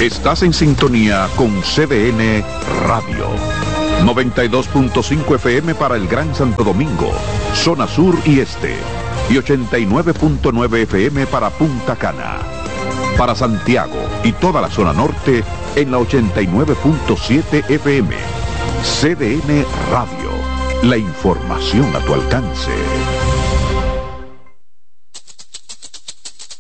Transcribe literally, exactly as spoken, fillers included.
Estás en sintonía con C D N Radio. noventa y dos punto cinco F M para el Gran Santo Domingo, zona sur y este. Y ochenta y nueve punto nueve F M para Punta Cana. Para Santiago y toda la zona norte en la ochenta y nueve punto siete F M. C D N Radio. La información a tu alcance.